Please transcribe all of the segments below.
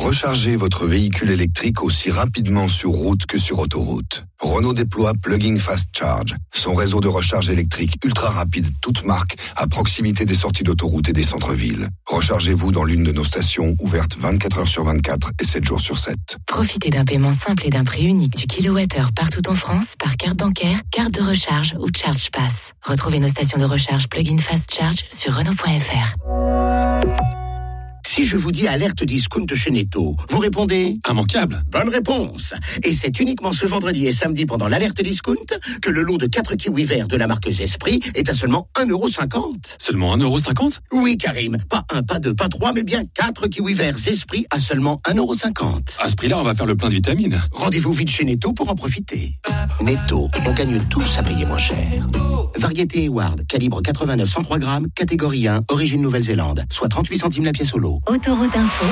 Rechargez votre véhicule électrique aussi rapidement sur route que sur autoroute. Renault déploie Plug-in Fast Charge, son réseau de recharge électrique ultra rapide, toute marque, à proximité des sorties d'autoroute et des centres-villes. Rechargez-vous dans l'une de nos stations ouvertes 24 heures sur 24 et 7 jours sur 7. Profitez d'un paiement simple et d'un prix unique du kilowattheure partout en France par carte bancaire, carte de recharge ou Charge Pass. Retrouvez nos stations de recharge Plug-in Fast Charge sur Renault.fr. Si je vous dis alerte discount chez Netto, vous répondez immanquable. Bonne réponse. Et c'est uniquement ce vendredi et samedi pendant l'alerte discount que le lot de 4 kiwis verts de la marque Zespri est à seulement 1,50€. Seulement 1,50€? Oui, Karim. Pas 1, pas 2, pas 3, mais bien 4 kiwis verts Zespri à seulement 1,50€. À ce prix-là, on va faire le plein de vitamines. Rendez-vous vite chez Netto pour en profiter. Netto, on gagne tous à payer moins cher. Variété Eward, calibre 89-103 grammes, catégorie 1, origine Nouvelle-Zélande, soit 38 centimes la pièce au lot. Autoroute Info.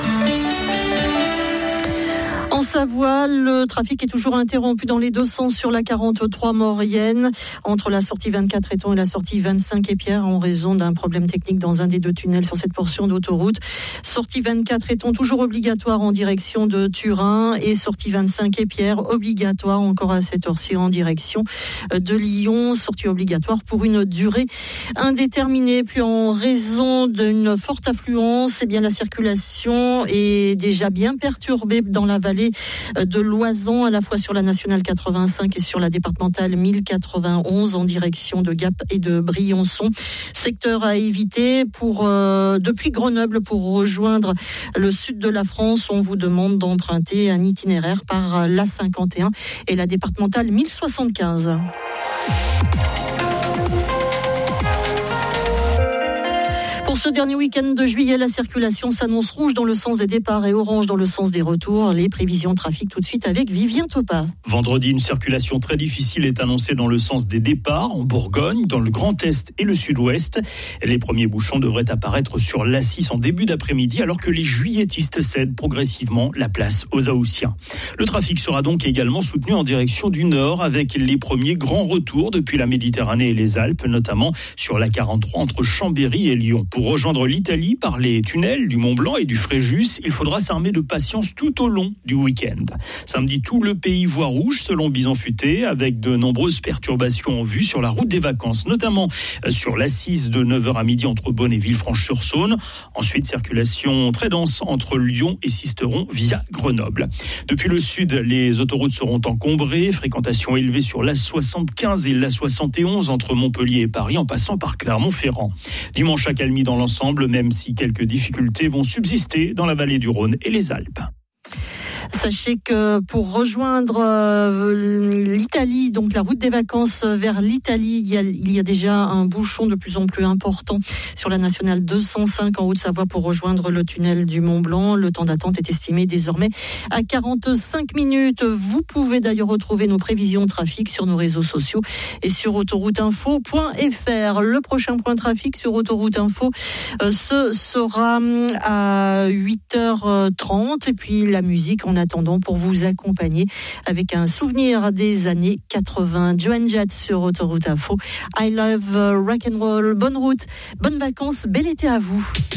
En Savoie, le trafic est toujours interrompu dans les deux sens sur la 43 Maurienne, entre la sortie 24 Étang et la sortie 25 Épières, en raison d'un problème technique dans un des deux tunnels sur cette portion d'autoroute. Sortie 24 Étang toujours obligatoire en direction de Turin et sortie 25 Épières obligatoire encore à cette heure-ci en direction de Lyon. Sortie obligatoire pour une durée indéterminée. Puis en raison d'une forte affluence, eh bien la circulation est déjà bien perturbée dans la vallée de Loison, à la fois sur la nationale 85 et sur la départementale 1091 en direction de Gap et de Briançon. Secteur à éviter depuis Grenoble pour rejoindre le sud de la France. On vous demande d'emprunter un itinéraire par la 51 et la départementale 1075. Pour ce dernier week-end de juillet, la circulation s'annonce rouge dans le sens des départs et orange dans le sens des retours. Les prévisions de trafic tout de suite avec Vivien Topa. Vendredi, une circulation très difficile est annoncée dans le sens des départs, en Bourgogne, dans le Grand Est et le Sud-Ouest. Les premiers bouchons devraient apparaître sur l'A6 en début d'après-midi, alors que les juilletistes cèdent progressivement la place aux Haussiens. Le trafic sera donc également soutenu en direction du nord, avec les premiers grands retours depuis la Méditerranée et les Alpes, notamment sur la 43 entre Chambéry et Lyon. Pour rejoindre l'Italie par les tunnels du Mont-Blanc et du Fréjus, il faudra s'armer de patience tout au long du week-end. Samedi, tout le pays voit rouge selon Bison Futé, avec de nombreuses perturbations en vue sur la route des vacances, notamment sur l'A6 de 9h à midi entre Beaune et Villefranche-sur-Saône. Ensuite, circulation très dense entre Lyon et Sisteron via Grenoble. Depuis le sud, les autoroutes seront encombrées, fréquentation élevée sur l'A75 et l'A71 entre Montpellier et Paris en passant par Clermont-Ferrand. Dimanche, accalmie dans l'ensemble, même si quelques difficultés vont subsister dans la vallée du Rhône et les Alpes. Sachez que pour rejoindre l'Italie, donc la route des vacances vers l'Italie, il y a déjà un bouchon de plus en plus important sur la nationale 205 en Haute-Savoie pour rejoindre le tunnel du Mont-Blanc. Le temps d'attente est estimé désormais à 45 minutes. Vous pouvez d'ailleurs retrouver nos prévisions de trafic sur nos réseaux sociaux et sur autorouteinfo.fr. Le prochain point de trafic sur Autoroute Info, ce sera à 8h30 et puis la musique en attendant pour vous accompagner avec un souvenir des années 80. Joan Jett sur Autoroute Info. I love rock'n'roll. Bonne route, bonnes vacances, bel été à vous.